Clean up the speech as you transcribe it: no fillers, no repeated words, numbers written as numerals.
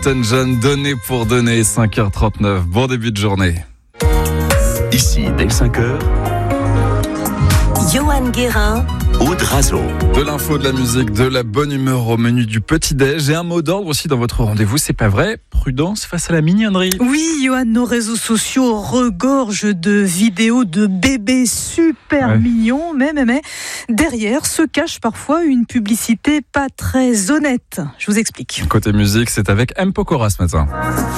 Elton John, donné pour donner, 5h39. Bon début de journée. Ici, dès 5h, Johan Guérin, Aude Razo. De l'info, de la musique, de la bonne humeur au menu du petit-déj et un mot d'ordre aussi dans votre rendez-vous, c'est pas vrai? Prudence face à la mignonnerie. Oui, Johan, nos réseaux sociaux regorgent de vidéos de bébés super mignons, mais derrière se cache parfois une publicité pas très honnête. Je vous explique. Côté musique, c'est avec M. Pokora ce matin.